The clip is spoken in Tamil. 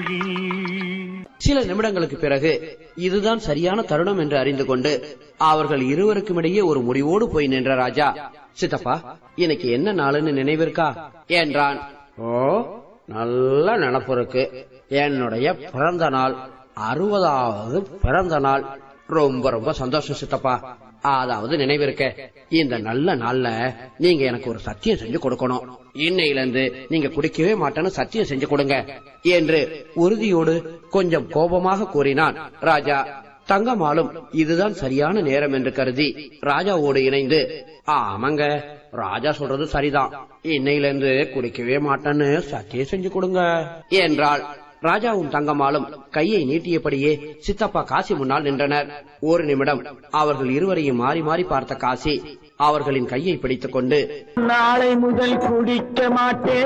சில நிமிடங்களுக்கு பிறகு இதுதான் சரியான தருணம் என்று அறிந்து கொண்டு அவர்கள் இருவருக்கும் இடையே ஒரு முடிவோடு போய் நின்ற ராஜா, சித்தப்பா இன்னைக்கு என்ன நாளுன்னு நினைவிருக்கா என்றான். ஓ, நல்ல நினப்பு இருக்கு. என்னுடைய பிறந்த நாள், 60வது பிறந்த நாள். ரொம்ப ரொம்ப சந்தோஷம் சித்தப்பா. அதாவது நினைவிருக்க, இந்த நல்ல நாள்ல நீங்க எனக்கு ஒரு சத்தியம் செஞ்சு கொடுக்கணும். இன்னையிலிருந்து நீங்க குடிக்கவே மாட்டேன்னு சத்தியம் செஞ்சு கொடுங்க என்று உறுதியோடு கொஞ்சம் கோபமாக கூறினான் ராஜா. தங்கம்மாளும் இதுதான் சரியான நேரம் என்று கருதி ராஜாவோடு இணைந்து, ஆமாங்க, ராஜா சொல்றது சரிதான், இன்னையிலிருந்து குடிக்கவே மாட்டேன்னு சத்தியம் செஞ்சு கொடுங்க என்றாள். ராஜாவும் தங்கம்மாளும் கையை நீட்டியபடியே சித்தப்பா காசி முன்னால் நின்றனர். ஒரு நிமிடம் அவர்கள் இருவரையும் மாறி மாறி பார்த்த காசி அவர்களின் கையை பிடித்துக் கொண்டு, நாளை முதல் குடிக்க மாட்டேன்